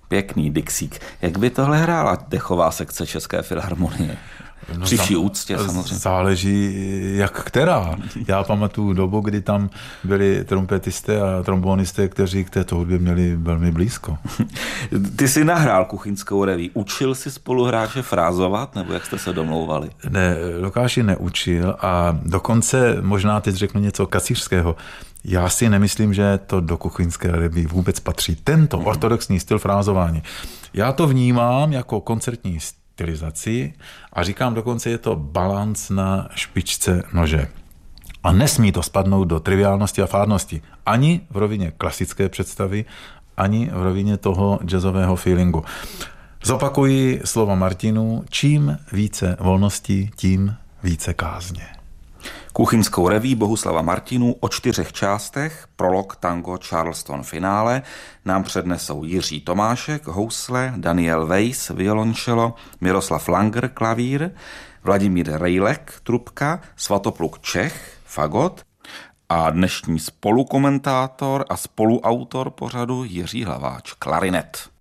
Pěkný Dixík. Jak by tohle hrála dechová sekce České filharmonie? Při vší úctě samozřejmě. Záleží jak která. Já pamatuju dobu, kdy tam byli trumpetisté a trombonisté, kteří k této hudbě měli velmi blízko. Ty jsi nahrál kuchyňskou reví. Učil jsi spoluhráče frázovat, nebo jak jste se domlouvali? Ne, Lukáši neučil a dokonce možná teď řeknu něco kacířského. Já si nemyslím, že to do kuchyňské reví vůbec patří. Tento ortodoxní styl frázování. Já to vnímám jako koncertní stylizaci a říkám dokonce, je to balanc na špičce nože. A nesmí to spadnout do triviálnosti a fádnosti. Ani v rovině klasické představy, ani v rovině toho jazzového feelingu. Zopakuji slova Martinů, čím více volností, tím více kázně. Kuchyňskou reví Bohuslava Martinů o 4 částech, prolog, tango, Charleston, finále, nám přednesou Jiří Tomášek, housle, Daniel Weiss, violončelo, Miroslav Langer, klavír, Vladimír Rejlek, trubka, Svatopluk Čech, fagot a dnešní spolukomentátor a spoluautor pořadu Jiří Hlaváč, klarinet.